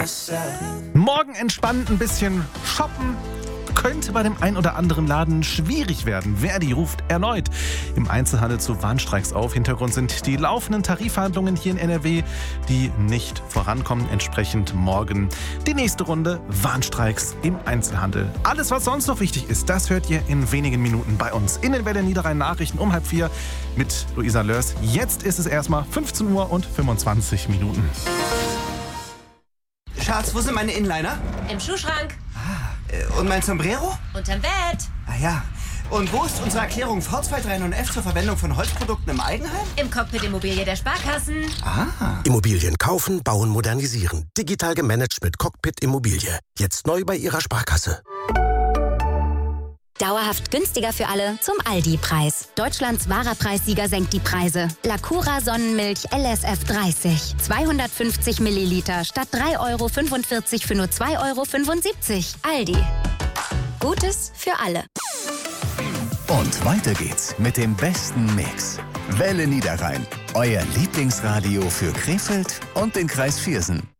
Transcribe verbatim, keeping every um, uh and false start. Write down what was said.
Morgen entspannt ein bisschen shoppen. Könnte bei dem ein oder anderen Laden schwierig werden. Verdi ruft erneut im Einzelhandel zu Warnstreiks auf. Hintergrund sind die laufenden Tarifverhandlungen hier in N R W, die nicht vorankommen. Entsprechend morgen die nächste Runde Warnstreiks im Einzelhandel. Alles, was sonst noch wichtig ist, das hört ihr in wenigen Minuten bei uns in den Welle Niederrhein Nachrichten um halb vier mit Luisa Lörs. Jetzt ist es erstmal fünfzehn Uhr und fünfundzwanzig Minuten. Schatz, wo sind meine Inliner? Im Schuhschrank. Ah, und mein Sombrero? Unterm Bett. Ah ja. Und wo ist unsere Erklärung V zwei drei neun F zur Verwendung von Holzprodukten im Eigenheim? Im Cockpit Immobilie der Sparkassen. Ah. Immobilien kaufen, bauen, modernisieren. Digital gemanagt mit Cockpit Immobilie. Jetzt neu bei Ihrer Sparkasse. Dauerhaft günstiger für alle zum Aldi-Preis. Deutschlands wahrer Preissieger senkt die Preise. Lacura Sonnenmilch L S F dreißig. zweihundertfünfzig Milliliter statt drei Euro fünfundvierzig für nur zwei Euro fünfundsiebzig. Aldi. Gutes für alle. Und weiter geht's mit dem besten Mix. Welle Niederrhein. Euer Lieblingsradio für Krefeld und den Kreis Viersen.